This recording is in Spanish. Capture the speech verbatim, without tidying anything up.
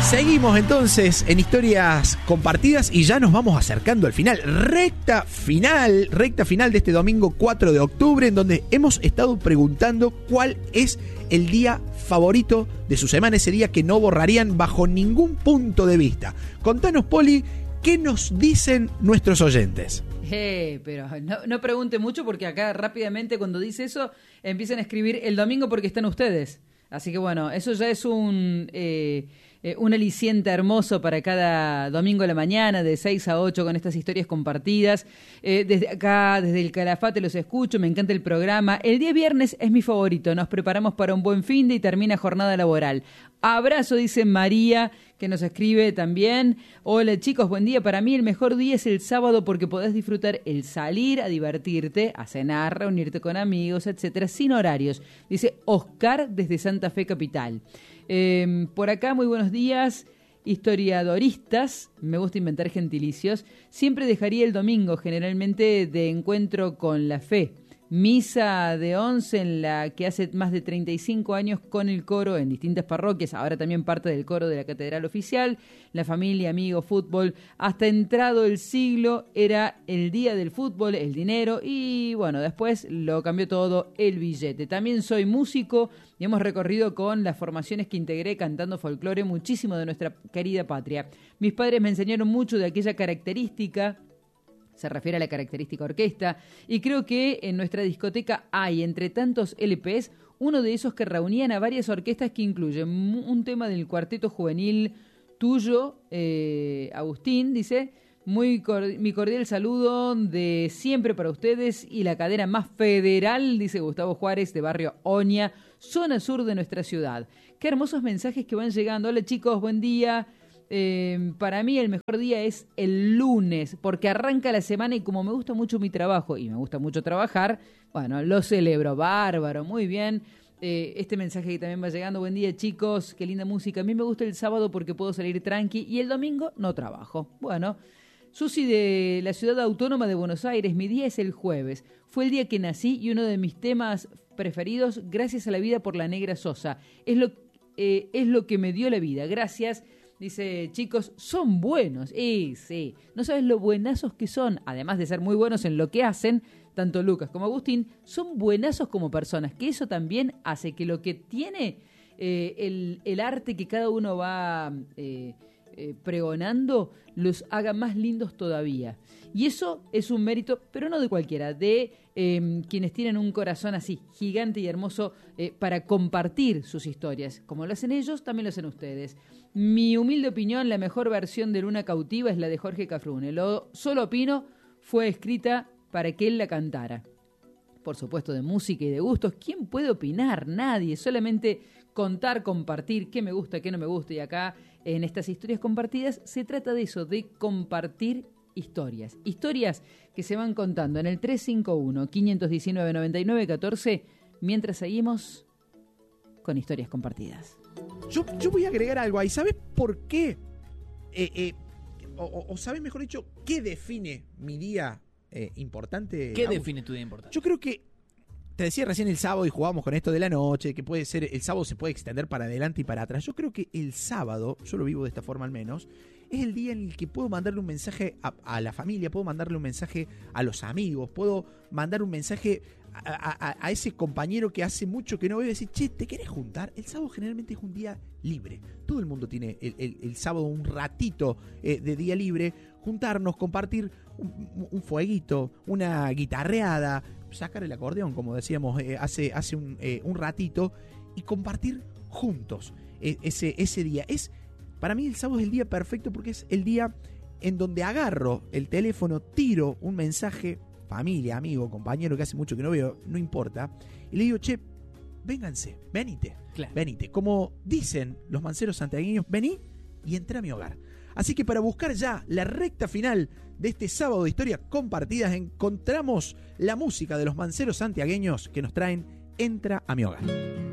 Seguimos entonces en historias compartidas y ya nos vamos acercando al final, recta final, recta final de este domingo cuatro de octubre, en donde hemos estado preguntando cuál es el día favorito de su semana, ese día que no borrarían bajo ningún punto de vista. Contanos, Poli, ¿qué nos dicen nuestros oyentes? Eh, pero no, no pregunte mucho porque acá rápidamente cuando dice eso empiezan a escribir el domingo porque están ustedes. Así que bueno, eso ya es un... Eh, Eh, un aliciente hermoso para cada domingo a la mañana, de seis a ocho, con estas historias compartidas. Eh, desde acá, desde el Calafate, los escucho, me encanta el programa. El día viernes es mi favorito, nos preparamos para un buen fin de y termina jornada laboral. Abrazo, dice María, que nos escribe también. Hola chicos, buen día. Para mí el mejor día es el sábado porque podés disfrutar el salir a divertirte, a cenar, reunirte con amigos, etcétera, sin horarios. Dice Oscar desde Santa Fe Capital. Eh, por acá, muy buenos días, historiadoristas, me gusta inventar gentilicios. Siempre dejaría el domingo, generalmente de encuentro con la fe. Misa de once en la que hace más de treinta y cinco años con el coro en distintas parroquias, ahora también parte del coro de la Catedral Oficial, la familia, amigos, fútbol. Hasta entrado el siglo era el día del fútbol, el dinero y bueno, después lo cambió todo el billete. También soy músico y hemos recorrido con las formaciones que integré cantando folclore muchísimo de nuestra querida patria. Mis padres me enseñaron mucho de aquella característica. Se refiere a la característica orquesta, y creo que en nuestra discoteca hay, entre tantos L Pes, uno de esos que reunían a varias orquestas que incluyen un tema del cuarteto juvenil tuyo, eh, Agustín, dice, muy cord- mi cordial saludo de siempre para ustedes y la cadena más federal, dice Gustavo Juárez, de barrio Oña, zona sur de nuestra ciudad. Qué hermosos mensajes que van llegando. Hola chicos, buen día. Eh, para mí el mejor día es el lunes, porque arranca la semana y como me gusta mucho mi trabajo y me gusta mucho trabajar, bueno, lo celebro, bárbaro, muy bien. Eh, este mensaje que también va llegando, buen día chicos, qué linda música. A mí me gusta el sábado porque puedo salir tranqui y el domingo no trabajo. Bueno, Susi de la Ciudad Autónoma de Buenos Aires, mi día es el jueves. Fue el día que nací y uno de mis temas preferidos, Gracias a la vida por la Negra Sosa. Es lo, eh, es lo que me dio la vida, gracias. Dice, chicos, son buenos. Y sí, no sabes lo buenazos que son. Además de ser muy buenos en lo que hacen, tanto Lucas como Agustín, son buenazos como personas. Que eso también hace que lo que tiene eh, el, el arte que cada uno va eh, eh, pregonando los haga más lindos todavía. Y eso es un mérito, pero no de cualquiera, de eh, quienes tienen un corazón así, gigante y hermoso, eh, para compartir sus historias. Como lo hacen ellos, también lo hacen ustedes. Mi humilde opinión, la mejor versión de Luna Cautiva es la de Jorge Cafrune. Lo solo opino, fue escrita para que él la cantara. Por supuesto, de música y de gustos, ¿quién puede opinar? Nadie, solamente contar, compartir qué me gusta, qué no me gusta. Y acá, en estas historias compartidas, se trata de eso, de compartir historias. Historias que se van contando en el tres cinco uno, quinientos diecinueve, noventa y nueve, catorce, mientras seguimos con historias compartidas. Yo, yo voy a agregar algo ahí. ¿Sabes por qué? Eh, eh, o, o sabes, mejor dicho, ¿qué define mi día eh, importante? ¿Qué define tu día importante? Yo creo que, te decía recién el sábado y jugábamos con esto de la noche, que puede ser, el sábado se puede extender para adelante y para atrás. Yo creo que el sábado, yo lo vivo de esta forma al menos, es el día en el que puedo mandarle un mensaje a, a la familia, puedo mandarle un mensaje a los amigos, puedo mandar un mensaje a, a, a ese compañero que hace mucho que no veo y decir, che, ¿te querés juntar? El sábado generalmente es un día libre. Todo el mundo tiene el, el, el sábado un ratito eh, de día libre, juntarnos, compartir un, un fueguito, una guitarreada, sacar el acordeón, como decíamos eh, hace, hace un, eh, un ratito, y compartir juntos eh, ese, ese día. Es, para mí el sábado es el día perfecto porque es el día en donde agarro el teléfono, tiro un mensaje, familia, amigo, compañero que hace mucho que no veo, no importa, y le digo, che, vénganse, venite, claro. venite. Como dicen los manceros santiagueños, vení y entrá a mi hogar. Así que para buscar ya la recta final de este sábado de historias compartidas, encontramos la música de los manceros santiagueños que nos traen Entra a mi hogar.